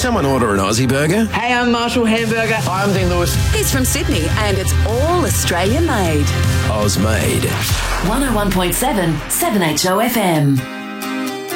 someone order an Aussie burger? Hey, I'm Marshall Hamburger. Hi, I'm Dean Lewis. He's from Sydney and it's all Australian made. Oz made. 101.7 7HO FM.